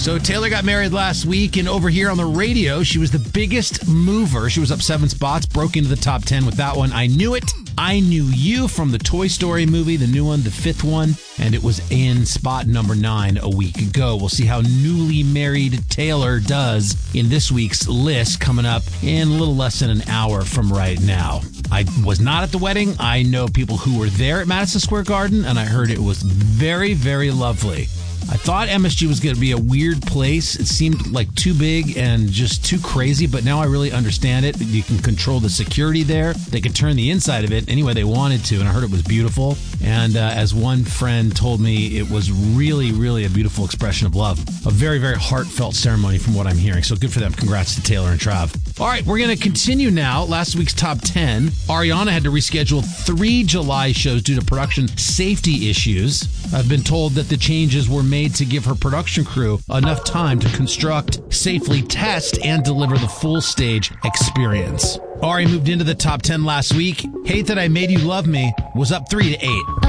So Taylor got married last week, and over here on the radio, she was the biggest mover. She was up 7 spots, broke into the top 10 with that one. I Knew It. I Knew You from the Toy Story movie, the new one, the 5th one, and it was in spot number 9 a week ago. We'll see how newly married Taylor does in this week's list coming up in a little less than an hour from right now. I was not at the wedding. I know people who were there at Madison Square Garden, and I heard it was very, very lovely. I thought MSG was going to be a weird place. It seemed like too big and just too crazy, but now I really understand it. You can control the security there. They could turn the inside of it any way they wanted to, and I heard it was beautiful. And as one friend told me, it was really, really a beautiful expression of love. A very, very heartfelt ceremony from what I'm hearing. So good for them. Congrats to Taylor and Trav. All right, we're going to continue now. Last week's top 10. Ariana had to reschedule 3 July shows due to production safety issues. I've been told that the changes were made to give her production crew enough time to construct, safely test, and deliver the full stage experience. Ari moved into the top 10 last week. Hate That I Made You Love Me was up 3 to 8.